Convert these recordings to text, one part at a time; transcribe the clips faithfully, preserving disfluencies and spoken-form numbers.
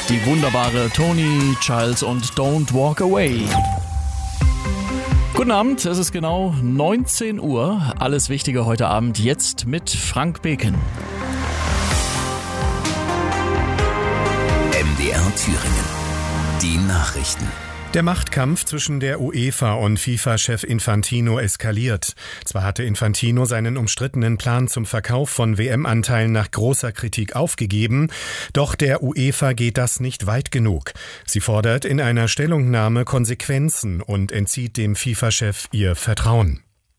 Die wunderbare Toni Childs und Don't Walk Away. Guten Abend, es ist genau neunzehn Uhr. Alles Wichtige heute Abend jetzt mit Frank Beken. M D R Thüringen. Die Nachrichten. Der Machtkampf zwischen der UEFA und FIFA-Chef Infantino eskaliert. Zwar hatte Infantino seinen umstrittenen Plan zum Verkauf von W M-Anteilen nach großer Kritik aufgegeben, doch der UEFA geht das nicht weit genug. Sie fordert in einer Stellungnahme Konsequenzen und entzieht dem FIFA-Chef ihr Vertrauen.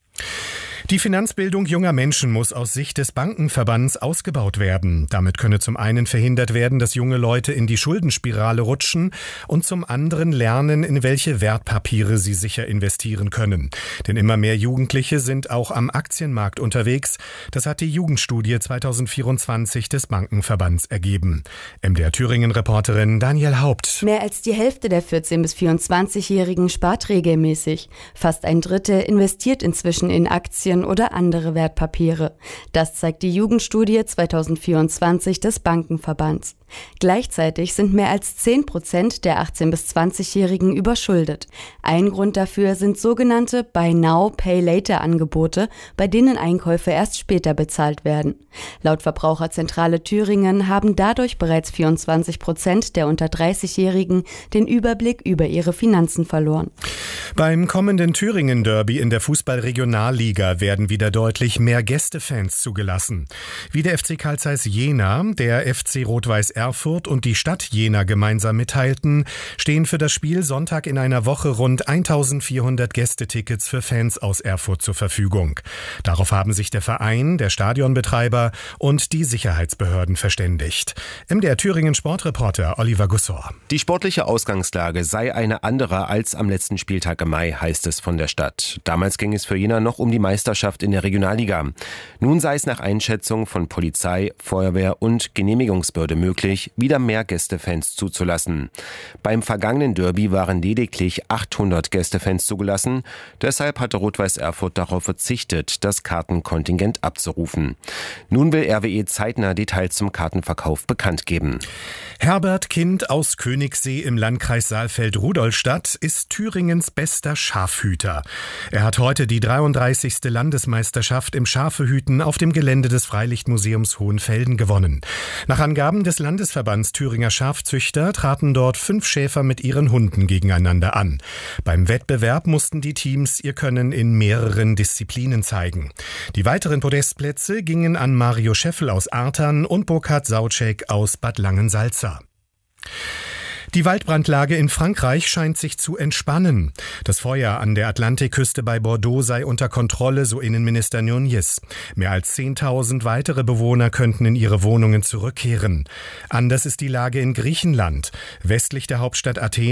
Die Finanzbildung junger Menschen muss aus Sicht des Bankenverbands ausgebaut werden. Damit könne zum einen verhindert werden, dass junge Leute in die Schuldenspirale rutschen und zum anderen lernen, in welche Wertpapiere sie sicher investieren können. Denn immer mehr Jugendliche sind auch am Aktienmarkt unterwegs. Das hat die Jugendstudie zwanzig vierundzwanzig des Bankenverbands ergeben. M D R Thüringen-Reporterin Daniel Haupt. Mehr als die Hälfte der vierzehn- bis vierundzwanzigjährigen spart regelmäßig. Fast ein Drittel investiert inzwischen in Aktien oder andere Wertpapiere. Das zeigt die Jugendstudie zwanzig vierundzwanzig des Bankenverbands. Gleichzeitig sind mehr als zehn Prozent der achtzehn- bis zwanzigjährigen überschuldet. Ein Grund dafür sind sogenannte Buy Now, Pay Later Angebote, bei denen Einkäufe erst später bezahlt werden. Laut Verbraucherzentrale Thüringen haben dadurch bereits vierundzwanzig Prozent der unter dreißigjährigen den Überblick über ihre Finanzen verloren. Beim kommenden Thüringen-Derby in der Fußball-Regionalliga werden wieder deutlich mehr Gästefans zugelassen. Wie der F C Carl Zeiss Jena, der F C Rot-Weiß Erfurt und die Stadt Jena gemeinsam mitteilten, stehen für das Spiel Sonntag in einer Woche rund eintausendvierhundert Gästetickets für Fans aus Erfurt zur Verfügung. Darauf haben sich der Verein, der Stadionbetreiber und die Sicherheitsbehörden verständigt. M D R Thüringen Sportreporter Oliver Gussor. Die sportliche Ausgangslage sei eine andere als am letzten Spieltag im Mai, heißt es von der Stadt. Damals ging es für Jena noch um die Meisterschaft in der Regionalliga. Nun sei es nach Einschätzung von Polizei, Feuerwehr und Genehmigungsbehörde möglich, wieder mehr Gästefans zuzulassen. Beim vergangenen Derby waren lediglich achthundert Gästefans zugelassen. Deshalb hatte Rot-Weiß Erfurt darauf verzichtet, das Kartenkontingent abzurufen. Nun will R W E zeitnah Details zum Kartenverkauf bekannt geben. Herbert Kind aus Königssee im Landkreis Saalfeld-Rudolstadt ist Thüringens bester Schafhüter. Er hat heute die dreiunddreißigste Landesmeisterschaft im Schafehüten auf dem Gelände des Freilichtmuseums Hohenfelden gewonnen. Nach Angaben des Landesverbands Thüringer Schafzüchter traten dort fünf Schäfer mit ihren Hunden gegeneinander an. Beim Wettbewerb mussten die Teams ihr Können in mehreren Disziplinen zeigen. Die weiteren Podestplätze gingen an Mario Scheffel aus Artern und Burkhard Sauczek aus Bad Langensalza. Die Waldbrandlage in Frankreich scheint sich zu entspannen. Das Feuer an der Atlantikküste bei Bordeaux sei unter Kontrolle, so Innenminister Nunez. Mehr als zehntausend weitere Bewohner könnten in ihre Wohnungen zurückkehren. Anders ist die Lage in Griechenland. Westlich der Hauptstadt Athen